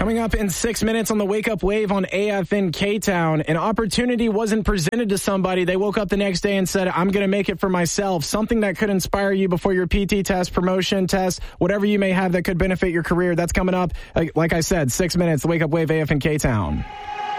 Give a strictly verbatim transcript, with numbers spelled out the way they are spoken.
Coming up in six minutes on the Wake Up Wave on A F N K-Town, an opportunity wasn't presented to somebody. They woke up the next day and said, I'm going to make it for myself. Something that could inspire you before your P T test, promotion test, whatever you may have that could benefit your career. That's coming up, like I said, six minutes, the Wake Up Wave, A F N K-Town.